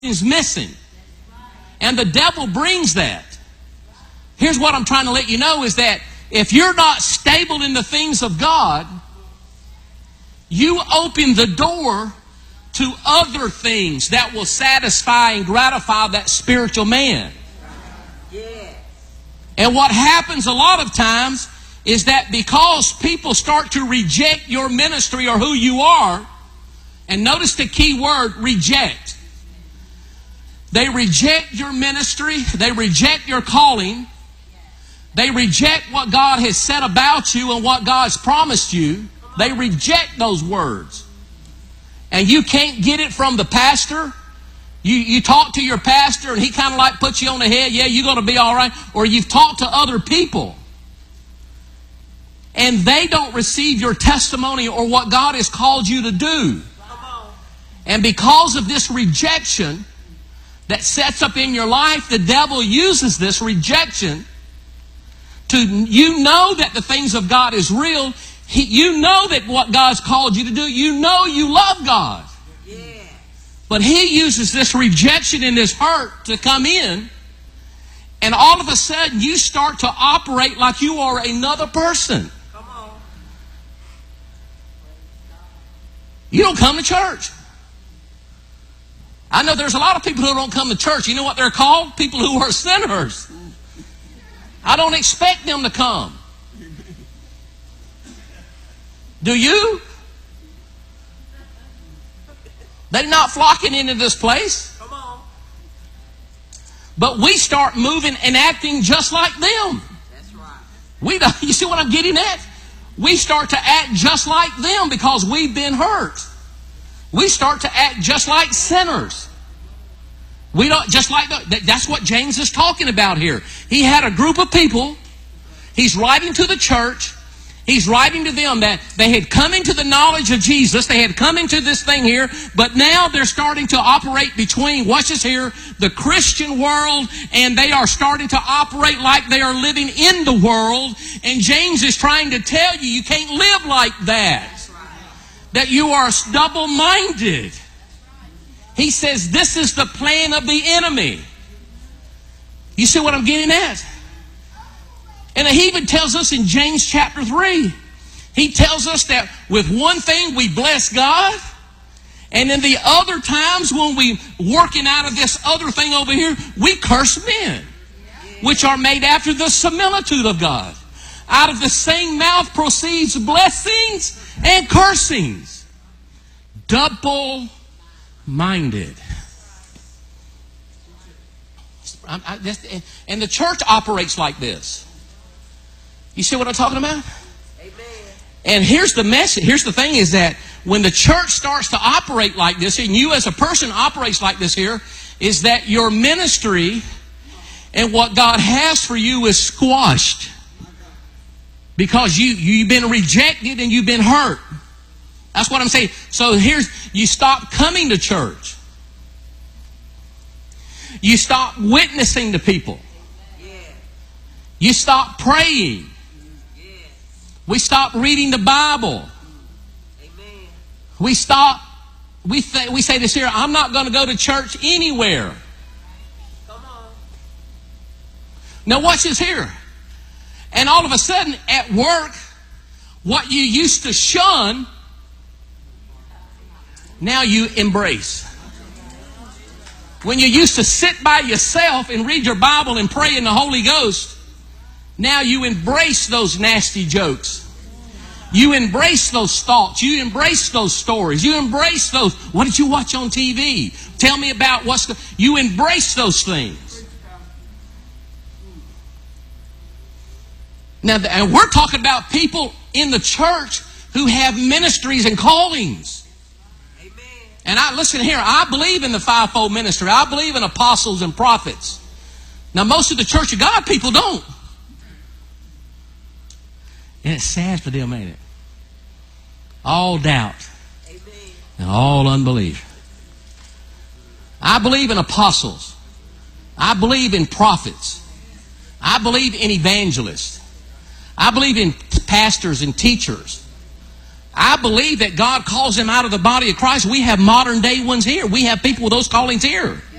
is missing. And the devil brings that. Here's what I'm trying to let you know is that if you're not stable in the things of God, you open the door to other things that will satisfy and gratify that spiritual man. And what happens a lot of times is that because people start to reject your ministry or who you are, and notice the key word, reject. They reject your ministry. They reject your calling. They reject what God has said about you and what God's promised you. They reject those words. And you can't get it from the pastor. You talk to your pastor and he kind of like puts you on the head. Yeah, you're going to be all right. Or you've talked to other people. And they don't receive your testimony or what God has called you to do. And because of this rejection that sets up in your life, the devil uses this rejection to, you know that the things of God is real. You know that what God's called you to do. You know you love God. Yeah. But he uses this rejection and this hurt to come in. And all of a sudden you start to operate like you are another person. Come on. You don't come to church. I know there's a lot of people who don't come to church. You know what they're called? People who are sinners. I don't expect them to come. Do you? They're not flocking into this place. Come on. But we start moving and acting just like them. That's right. You see what I'm getting at? We start to act just like them because we've been hurt. We start to act just like sinners. We don't just like that's what James is talking about here. He had a group of people. He's writing to the church. He's writing to them that they had come into the knowledge of Jesus. They had come into this thing here, but now they're starting to operate between, watch this here, the Christian world, and they are starting to operate like they are living in the world. And James is trying to tell you, you can't live like that. That you are double-minded. He says this is the plan of the enemy. You see what I'm getting at? And he even tells us in James chapter 3, he tells us that with one thing we bless God, and in the other times when we working out of this other thing over here, we curse men, which are made after the similitude of God. Out of the same mouth proceeds blessings and cursings. Double-minded. And the church operates like this. You see what I'm talking about? Amen. And here's the message. Here's the thing is that when the church starts to operate like this, and you as a person operates like this here, is that your ministry and what God has for you is squashed. Because you've been rejected and you've been hurt. That's what I'm saying. So you stop coming to church. You stop witnessing to people. You stop praying. We stop reading the Bible. We say this here, I'm not going to go to church anywhere. Now watch this here. And all of a sudden, at work, what you used to shun, now you embrace. When you used to sit by yourself and read your Bible and pray in the Holy Ghost, now you embrace those nasty jokes. You embrace those thoughts. You embrace those stories. You embrace those. What did you watch on TV? Tell me about you embrace those things. Now, and we're talking about people in the church who have ministries and callings. Amen. And listen here, I believe in the fivefold ministry. I believe in apostles and prophets. Now, most of the Church of God people don't. And it's sad for them, ain't it? All doubt. Amen. And all unbelief. I believe in apostles. I believe in prophets. I believe in evangelists. I believe in pastors and teachers. I believe that God calls them out of the body of Christ. We have modern day ones here. We have people with those callings here.